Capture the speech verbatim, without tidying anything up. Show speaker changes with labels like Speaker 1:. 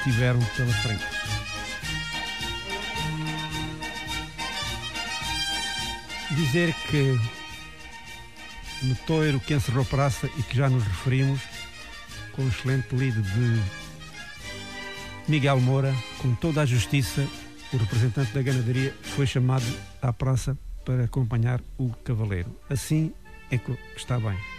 Speaker 1: tiveram pela frente. Dizer que no toiro que encerrou a praça e que já nos referimos, com o excelente lido de Miguel Moura, com toda a justiça, o representante da ganaderia foi chamado à praça para acompanhar o cavaleiro. Assim é que está bem.